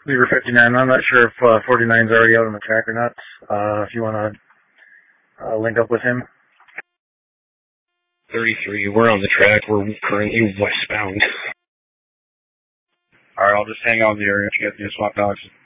Lever 59, I'm not sure if 49's already out on the track or not. If you want to link up with him. 33, we're on the track. We're currently westbound. Alright, I'll just hang out in the area to get the swap dogs.